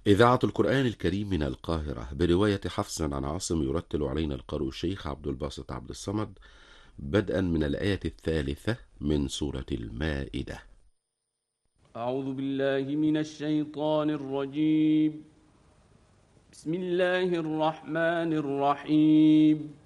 إذاعة القرآن الكريم من القاهرة برواية حفص عن عاصم، يرتل علينا القارئ الشيخ عبد الباسط عبد الصمد، بدءا من الآية الثالثة من سورة المائدة. أعوذ بالله من الشيطان الرجيم. بسم الله الرحمن الرحيم.